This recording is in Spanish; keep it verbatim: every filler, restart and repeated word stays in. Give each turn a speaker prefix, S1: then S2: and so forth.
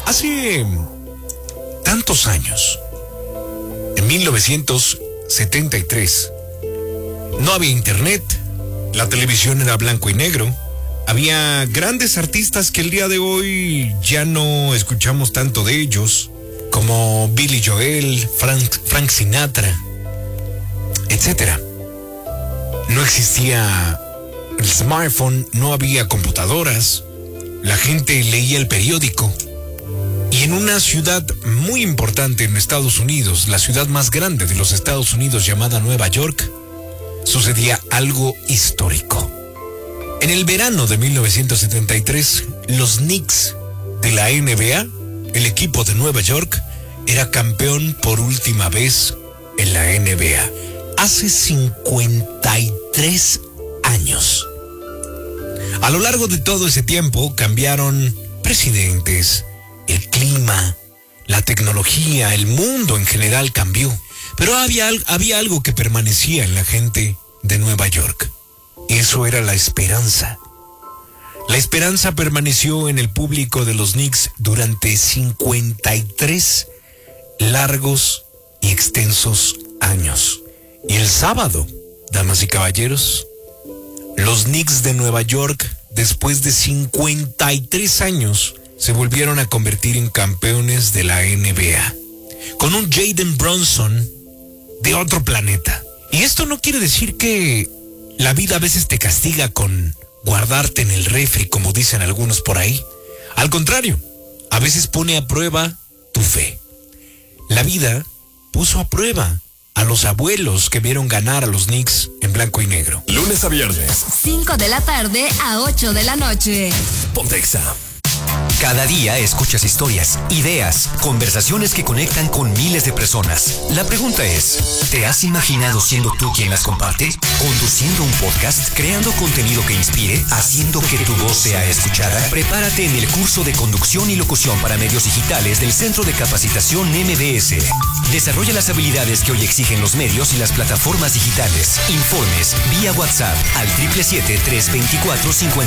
S1: Hace tantos años, en mil novecientos setenta y tres, no había internet, la televisión era blanco y negro, había grandes artistas que el día de hoy ya no escuchamos tanto de ellos, como Billy Joel, Frank, Frank Sinatra, etcétera. No existía el smartphone, no había computadoras, la gente leía el periódico. Y en una ciudad muy importante en Estados Unidos, la ciudad más grande de los Estados Unidos llamada Nueva York, sucedía algo histórico. En el verano de mil novecientos setenta y tres, los Knicks de la N B A, el equipo de Nueva York, era campeón por última vez en la N B A. Hace cincuenta y tres años. A lo largo de todo ese tiempo cambiaron presidentes, el clima, la tecnología, el mundo en general cambió. Pero había, había algo que permanecía en la gente de Nueva York. Y eso era la esperanza. La esperanza permaneció en el público de los Knicks durante cincuenta y tres largos y extensos años. Y el sábado, damas y caballeros, los Knicks de Nueva York, después de cincuenta y tres años, se volvieron a convertir en campeones de la N B A, con un Jalen Brunson de otro planeta. Y esto no quiere decir que la vida a veces te castiga con guardarte en el refri, como dicen algunos por ahí. Al contrario, a veces pone a prueba tu fe. La vida puso a prueba a los abuelos que vieron ganar a los Knicks en blanco y negro.
S2: Lunes a viernes,
S3: cinco de la tarde a ocho de la noche.
S2: Ponte Exa.
S4: Cada día escuchas historias, ideas, conversaciones que conectan con miles de personas. La pregunta es, ¿te has imaginado siendo tú quien las comparte? Conduciendo un podcast, creando contenido que inspire, haciendo que tu voz sea escuchada. Prepárate en el curso de conducción y locución para medios digitales del Centro de Capacitación M B S. Desarrolla las habilidades que hoy exigen los medios y las plataformas digitales. Informes vía WhatsApp al siete siete siete, tres dos cuatro, cinco